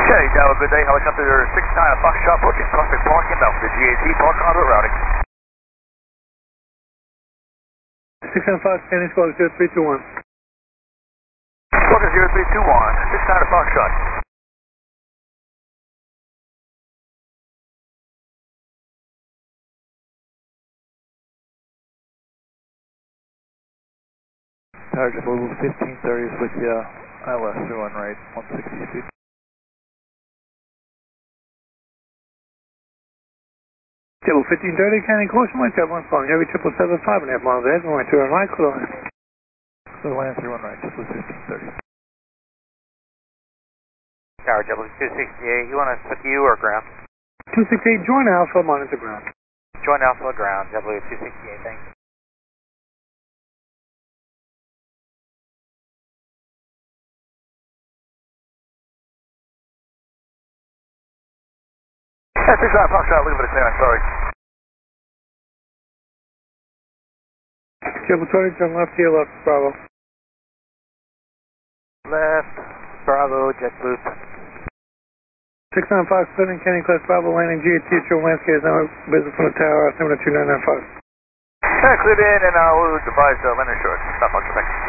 Okay, have a good day. Helicopter 69 Foxtrot booking Prospect Park inbound for GAT Park Conduit routing. 69 Fox, Candy Squawk 0321. Squawk 0321, 69 Foxtrot. Tower JetBlue 1530 is with you, ILS 31 right, 160 feet. JetBlue 1530, Candy Caution, White JetBlue calling Heavy 775.5 miles ahead, runway 2 right, clear line. Clear line 31 right, JetBlue 1530. Tower JetBlue 268, you want us with you or ground? 268, join Alpha, monitor ground. Join Alpha ground, JetBlue 268, thanks. Yeah, 69 Foxtrot, leave it at clear, I'm sorry. JetBlue 20, turn left here, left, Bravo. Left, Bravo, JetBlue. 69 Fox, sending Candy Class Bravo, landing GAT at your landscape, now business from the tower, altimeter 2995. Yeah, cleared in and we'll advise landing short. Stop, Foxtrot, thanks.